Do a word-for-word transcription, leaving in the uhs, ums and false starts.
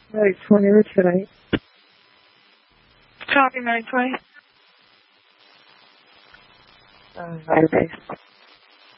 nine twenty or tonight. Copy nine twenty. Uh, Firebase.